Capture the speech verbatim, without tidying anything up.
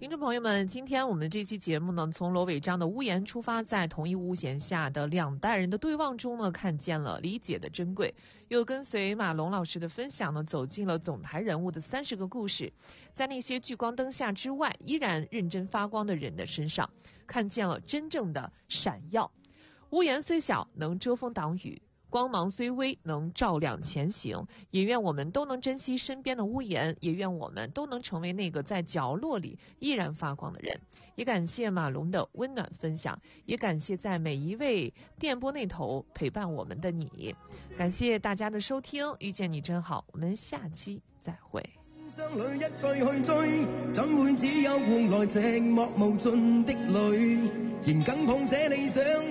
听众朋友们，今天我们这期节目呢，从罗伟章的屋檐出发，在同一屋檐下的两代人的对望中呢，看见了理解的珍贵，又跟随马龙老师的分享呢，走进了总台人物的三十个故事，在那些聚光灯下之外，依然认真发光的人的身上，看见了真正的闪耀。屋檐虽小，能遮风挡雨；光芒虽微，能照亮前行。也愿我们都能珍惜身边的屋檐，也愿我们都能成为那个在角落里依然发光的人。也感谢马龙的温暖分享，也感谢在每一位电波那头陪伴我们的你。感谢大家的收听，遇見你真好，我們下期再會。 相裏一再去追，怎會只有換來寂寞無盡的淚？仍緊抱這理想。